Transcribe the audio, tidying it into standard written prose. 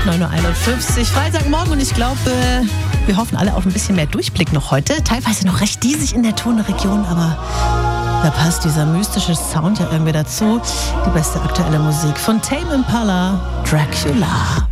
9:51 Uhr, Freitagmorgen, und ich glaube, wir hoffen alle auf ein bisschen mehr Durchblick noch heute. Teilweise noch recht diesig in der Tonregion, aber da passt dieser mystische Sound ja irgendwie dazu. Die beste aktuelle Musik von Tame Impala, Dracula.